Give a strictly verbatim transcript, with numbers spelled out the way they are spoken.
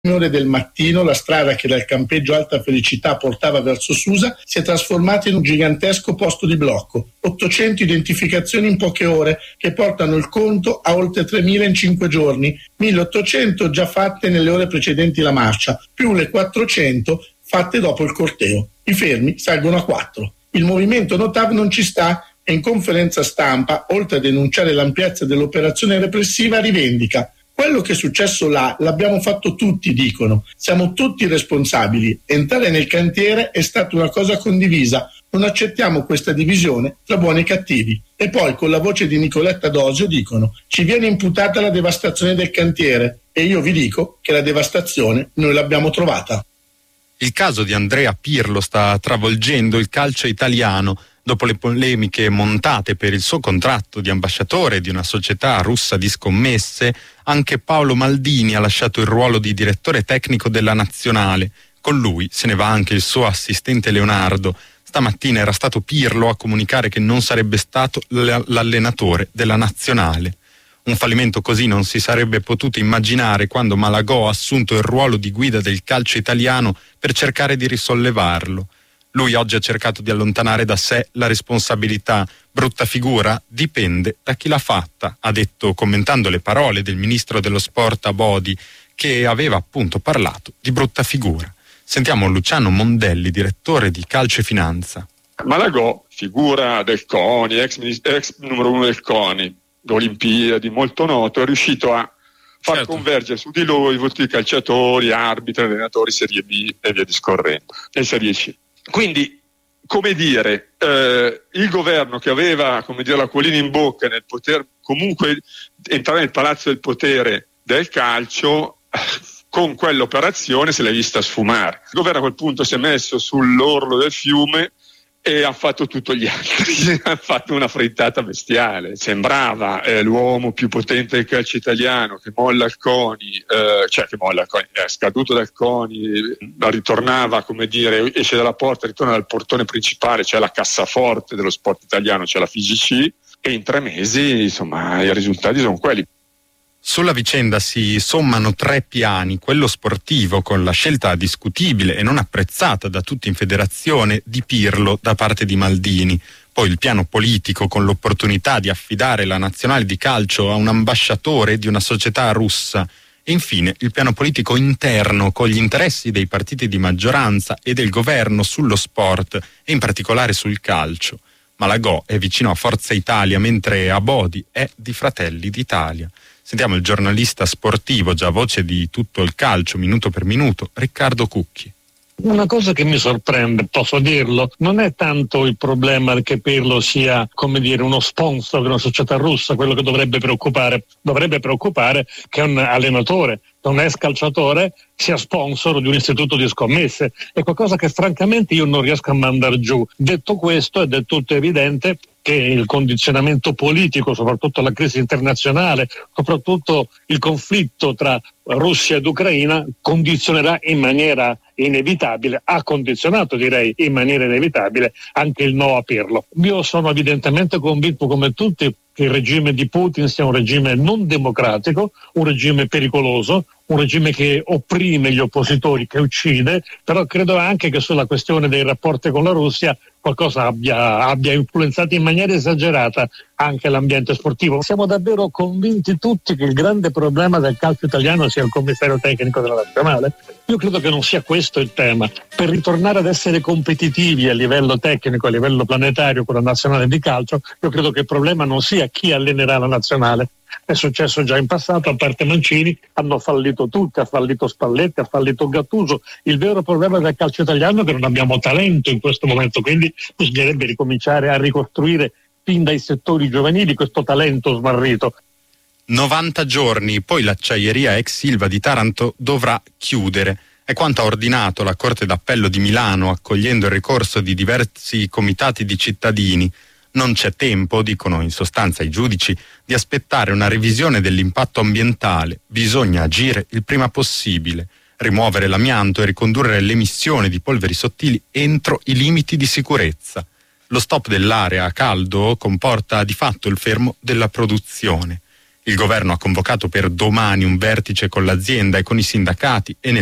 ore del mattino la strada che dal campeggio Alta Felicità portava verso Susa si è trasformata in un gigantesco posto di blocco. ottocento identificazioni in poche ore che portano il conto a oltre tremila in cinque giorni, milleottocento già fatte nelle ore precedenti la marcia, più le quattrocento fatte dopo il corteo. I fermi salgono a quattro. Il movimento Notav non ci sta e in conferenza stampa, oltre a denunciare l'ampiezza dell'operazione repressiva, rivendica: quello che è successo là l'abbiamo fatto tutti, dicono. Siamo tutti responsabili. Entrare nel cantiere è stata una cosa condivisa. Non accettiamo questa divisione tra buoni e cattivi. E poi, con la voce di Nicoletta Dosio, dicono: ci viene imputata la devastazione del cantiere. E io vi dico che la devastazione noi l'abbiamo trovata. Il caso di Andrea Pirlo sta travolgendo il calcio italiano. Dopo le polemiche montate per il suo contratto di ambasciatore di una società russa di scommesse, anche Paolo Maldini ha lasciato il ruolo di direttore tecnico della nazionale. Con lui se ne va anche il suo assistente Leonardo. Stamattina era stato Pirlo a comunicare che non sarebbe stato l'allenatore della nazionale. Un fallimento così non si sarebbe potuto immaginare quando Malagò ha assunto il ruolo di guida del calcio italiano per cercare di risollevarlo. Lui oggi ha cercato di allontanare da sé la responsabilità. Brutta figura dipende da chi l'ha fatta, ha detto commentando le parole del ministro dello sport Abodi, che aveva appunto parlato di brutta figura. Sentiamo Luciano Mondelli, direttore di Calcio e Finanza. Malagò, figura del CONI, ex, ex numero uno del CONI, Olimpiadi, molto noto, è riuscito a far certo. convergere su di lui tutti i calciatori, arbitri, allenatori, Serie B e via discorrendo, e Serie C. Quindi, come dire, eh, il governo che aveva, come dire, l'acquolina in bocca nel poter comunque entrare nel palazzo del potere del calcio, con quell'operazione se l'è vista sfumare. Il governo a quel punto si è messo sull'orlo del fiume e ha fatto tutto gli altri, ha fatto una frittata bestiale. Sembrava eh, l'uomo più potente del calcio italiano, che molla il CONI, eh, cioè che molla il CONI, è scaduto dal CONI, ritornava, come dire, esce dalla porta, ritorna dal portone principale, c'è la cassaforte dello sport italiano, c'è la F I G C, e in tre mesi, insomma, i risultati sono quelli. Sulla vicenda si sommano tre piani: quello sportivo, con la scelta discutibile e non apprezzata da tutti in federazione di Pirlo da parte di Maldini, poi il piano politico con l'opportunità di affidare la nazionale di calcio a un ambasciatore di una società russa, e infine il piano politico interno con gli interessi dei partiti di maggioranza e del governo sullo sport e in particolare sul calcio. Malagò è vicino a Forza Italia, mentre Abodi è di Fratelli d'Italia. Sentiamo il giornalista sportivo, già voce di tutto il calcio minuto per minuto, Riccardo Cucchi. Una cosa che mi sorprende, posso dirlo, non è tanto il problema che Pirlo sia, come dire, uno sponsor di una società russa. Quello che dovrebbe preoccupare, dovrebbe preoccupare che un allenatore, un ex calciatore, sia sponsor di un istituto di scommesse. È qualcosa che francamente io non riesco a mandare giù. Detto questo, è del tutto evidente che il condizionamento politico, soprattutto la crisi internazionale, soprattutto il conflitto tra Russia ed Ucraina, condizionerà in maniera inevitabile, ha condizionato direi in maniera inevitabile anche il no a Pirlo. Io sono evidentemente convinto come tutti che il regime di Putin sia un regime non democratico, un regime pericoloso, un regime che opprime gli oppositori, che uccide, però credo anche che sulla questione dei rapporti con la Russia qualcosa abbia, abbia influenzato in maniera esagerata anche l'ambiente sportivo. Siamo davvero convinti tutti che il grande problema del calcio italiano sia il commissario tecnico della nazionale? Io credo che non sia questo il tema. Per ritornare ad essere competitivi a livello tecnico, a livello planetario con la nazionale di calcio, io credo che il problema non sia chi allenerà la nazionale. È successo già in passato, a parte Mancini, hanno fallito tutti, ha fallito Spalletti, ha fallito Gattuso. Il vero problema del calcio italiano è che non abbiamo talento in questo momento, quindi bisognerebbe ricominciare a ricostruire fin dai settori giovanili questo talento smarrito. novanta giorni, poi l'acciaieria ex Silva di Taranto dovrà chiudere. È quanto ha ordinato la Corte d'Appello di Milano, accogliendo il ricorso di diversi comitati di cittadini. Non c'è tempo, dicono in sostanza i giudici, di aspettare una revisione dell'impatto ambientale. Bisogna agire il prima possibile, rimuovere l'amianto e ricondurre l'emissione di polveri sottili entro i limiti di sicurezza. Lo stop dell'area a caldo comporta di fatto il fermo della produzione. Il governo ha convocato per domani un vertice con l'azienda e con i sindacati e nel